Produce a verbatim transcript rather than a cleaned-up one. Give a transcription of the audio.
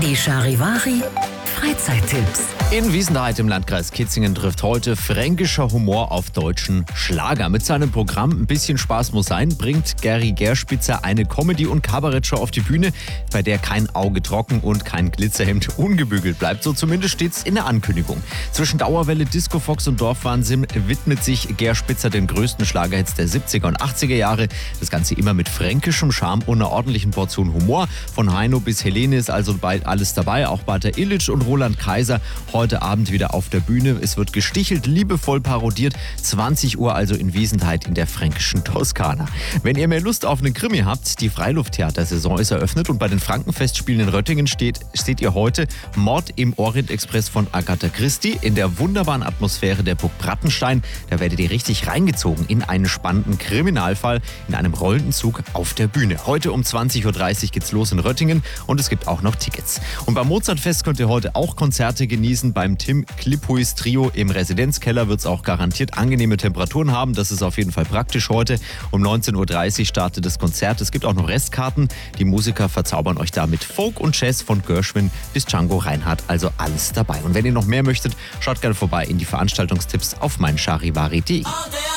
Die Charivari Freizeittipps. In Wiesenheid im Landkreis Kitzingen trifft heute fränkischer Humor auf deutschen Schlager. Mit seinem Programm Ein bisschen Spaß muss sein bringt Gary Gerspitzer eine Comedy- und Kabarettshow auf die Bühne, bei der kein Auge trocken und kein Glitzerhemd ungebügelt bleibt. So zumindest steht's in der Ankündigung. Zwischen Dauerwelle, Disco-Fox und Dorfwahnsinn widmet sich Gerspitzer den größten Schlagerhits der siebziger und achtziger Jahre. Das Ganze immer mit fränkischem Charme und einer ordentlichen Portion Humor. Von Heino bis Helene ist also bald alles dabei. Auch Bater Illich und Roland Kaiser heute Abend wieder auf der Bühne. Es wird gestichelt, liebevoll parodiert. zwanzig Uhr also in Wiesenheid in der fränkischen Toskana. Wenn ihr mehr Lust auf einen Krimi habt, die Freilufttheatersaison ist eröffnet und bei den Frankenfestspielen in Röttingen steht, seht ihr heute Mord im Orient-Express von Agatha Christie in der wunderbaren Atmosphäre der Burg Brattenstein. Da werdet ihr richtig reingezogen in einen spannenden Kriminalfall in einem rollenden Zug auf der Bühne. Heute um zwanzig Uhr dreißig geht's los in Röttingen und es gibt auch noch Tickets. Und beim Mozartfest könnt ihr heute auch Konzerte genießen. Beim Tim Kliphuis Trio im Residenzkeller wird es auch garantiert angenehme Temperaturen haben. Das ist auf jeden Fall praktisch heute. Um neunzehn Uhr dreißig startet das Konzert. Es gibt auch noch Restkarten. Die Musiker verzaubern euch da mit Folk und Jazz von Gershwin bis Django Reinhardt. Also alles dabei. Und wenn ihr noch mehr möchtet, schaut gerne vorbei in die Veranstaltungstipps auf mein charivari punkt de.